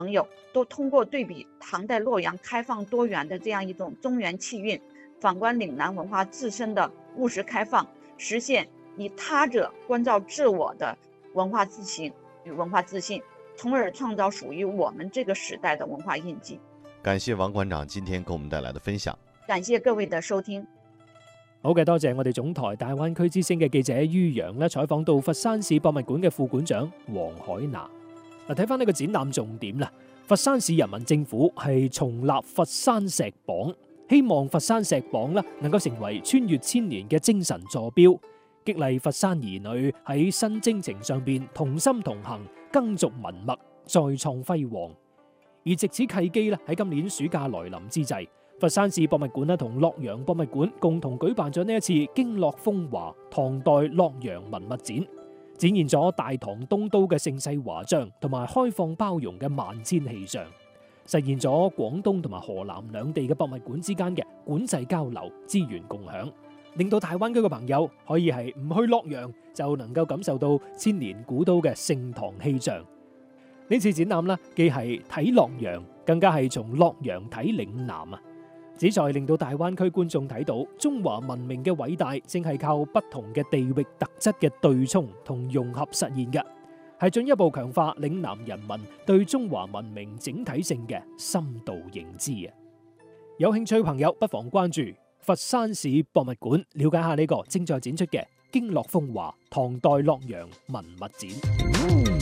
朋友都通过对比唐代洛阳开放多元的这样一种中原气韵，反观岭南文化自身的务实开放，实现以他者关照自我的文化自信与文化自信，从而创造屬於我們這個時代的文化印記。 感謝王館長今天給我們帶來的分享， 感謝各位的收聽。 好嘅，多謝我哋總台大灣區之聲嘅記者于洋咧，採訪到佛山市博物館嘅副館長黃海娜。嗱，睇翻呢個展覽重點啦，佛山市人民政府係重立佛山石榜，希望佛山石榜咧能夠成為穿越千年嘅精神坐標，激勵佛山兒女喺新征程上邊同心同行，耕續文墨，再創輝煌。而藉此契機咧，喺今年暑假來臨之際，佛山市博物館咧同洛陽博物館共同舉辦咗呢一次經絡風華唐代洛陽文物展，展現咗大唐東都嘅盛世華章同埋開放包容嘅萬千氣象，實現咗廣東同埋河南兩地嘅博物館之間嘅館際交流、資源共享，令到大灣區嘅朋友可以係唔去洛陽就能夠感受到千年古都嘅盛唐氣象。呢次展覽啦，既係睇洛陽，更加係從洛陽睇嶺南啊！旨在令到大灣區觀眾睇到中華文明嘅偉大，正係靠不同嘅地域特質嘅對沖同融合實現嘅，係進一步強化嶺南人民對中華文明整體性嘅深度認知啊！有興趣嘅朋友不妨關注佛山市博物館，了解下呢個正在展出嘅經絡風華唐代洛陽文物展。